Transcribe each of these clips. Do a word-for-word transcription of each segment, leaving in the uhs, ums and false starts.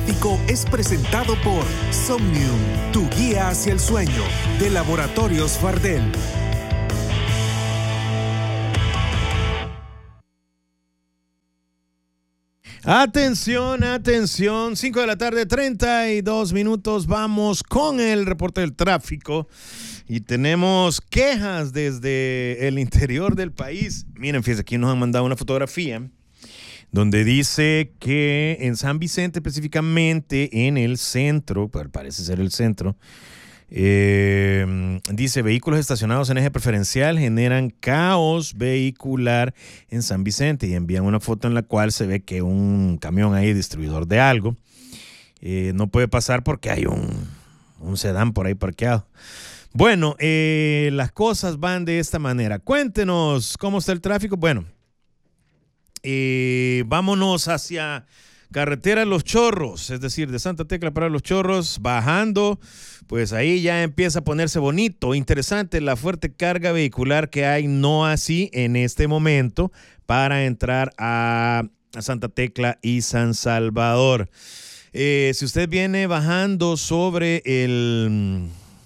tráfico es presentado por Somnium, tu guía hacia el sueño, de Laboratorios Fardel. Atención, atención, cinco de la tarde, treinta y dos minutos, vamos con el reporte del tráfico y tenemos quejas desde el interior del país. Miren, fíjense, aquí nos han mandado una fotografía donde dice que en San Vicente, específicamente en el centro, pues parece ser el centro, Eh, dice, vehículos estacionados en eje preferencial generan caos vehicular en San Vicente, y envían una foto en la cual se ve que un camión ahí distribuidor de algo eh, no puede pasar porque hay un, un sedán por ahí parqueado. Bueno, eh, las cosas van de esta manera. Cuéntenos cómo está el tráfico. Bueno, eh, vámonos hacia carretera Los Chorros, es decir, de Santa Tecla para Los Chorros, bajando, pues ahí ya empieza a ponerse bonito, interesante la fuerte carga vehicular que hay, no así en este momento, para entrar a, a Santa Tecla y San Salvador. Eh, si usted viene bajando sobre el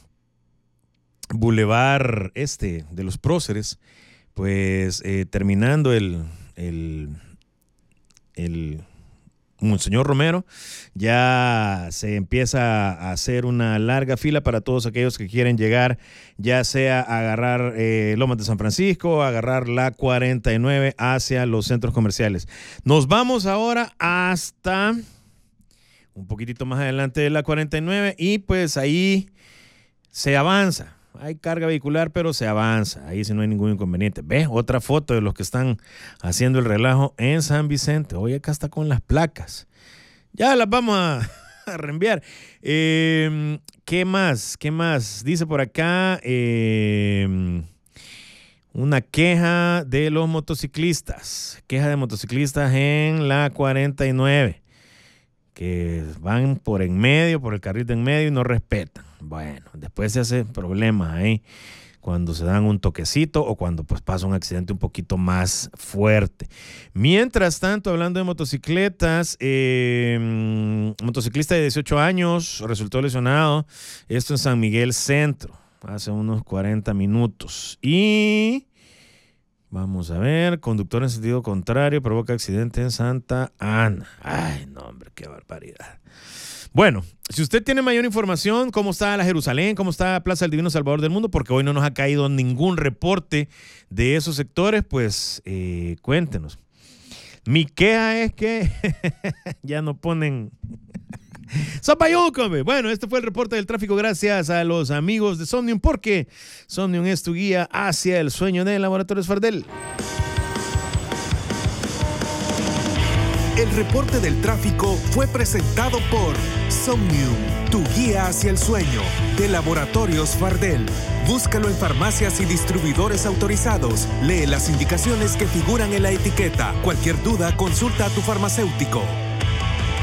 Boulevard Este de los Próceres, pues eh, terminando el, el, el Monseñor Romero, ya se empieza a hacer una larga fila para todos aquellos que quieren llegar, ya sea a agarrar eh, Lomas de San Francisco, a agarrar la cuarenta y nueve hacia los centros comerciales. Nos vamos ahora hasta un poquitito más adelante de la cuarenta y nueve y pues ahí se avanza. Hay carga vehicular, pero se avanza. Ahí sí no hay ningún inconveniente. ¿Ves? Otra foto de los que están haciendo el relajo en San Vicente. Hoy acá está con las placas. Ya las vamos a, a reenviar. Eh, ¿Qué más? ¿Qué más? Dice por acá eh, una queja de los motociclistas. Queja de motociclistas en la cuarenta y nueve. Que van por en medio, por el carril de en medio y no respetan. Bueno, después se hace problemas ahí cuando se dan un toquecito o cuando pues pasa un accidente un poquito más fuerte. Mientras tanto, hablando de motocicletas, eh, un motociclista de dieciocho años resultó lesionado, esto en San Miguel Centro, hace unos cuarenta minutos. Y vamos a ver, conductor en sentido contrario provoca accidente en Santa Ana. Ay, no, hombre, qué barbaridad. Bueno, si usted tiene mayor información, cómo está la Jerusalén, cómo está Plaza del Divino Salvador del Mundo, porque hoy no nos ha caído ningún reporte de esos sectores, pues eh, cuéntenos. Mi queja es que ya no ponen ¡Zapayúcame! Bueno, este fue el reporte del tráfico gracias a los amigos de Somnium, porque Somnium es tu guía hacia el sueño de Laboratorios Fardel. El reporte del tráfico fue presentado por Somnium, tu guía hacia el sueño, de Laboratorios Fardel. Búscalo en farmacias y distribuidores autorizados. Lee las indicaciones que figuran en la etiqueta. Cualquier duda, consulta a tu farmacéutico.